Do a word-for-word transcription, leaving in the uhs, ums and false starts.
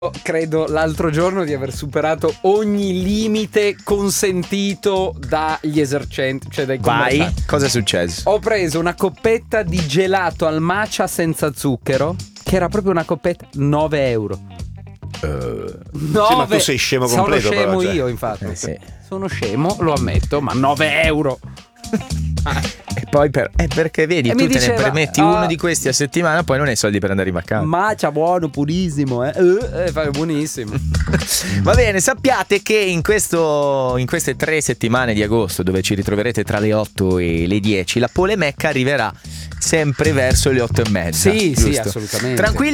Credo l'altro giorno di aver superato ogni limite consentito dagli esercenti, cioè dai Vai, commercianti. cosa è successo? Ho preso una coppetta di gelato al matcha senza zucchero, che era proprio una coppetta, nove euro. Uh, nove sì, ma tu sei scemo completo. Sono scemo però, cioè. io, infatti. Eh, sì. Sono scemo, lo ammetto, ma nove euro. E poi per, è perché vedi, E tu mi te diceva, ne permetti ah, uno di questi a settimana, poi non hai soldi per andare in vacanza. Matcha buono, purissimo, eh. Eh, eh, buonissimo. Va bene, sappiate che in questo in queste tre settimane di agosto, dove ci ritroverete tra le otto e le dieci, la Polemecca arriverà sempre verso le otto e mezza. Sì, giusto? sì, assolutamente. Tranquilli.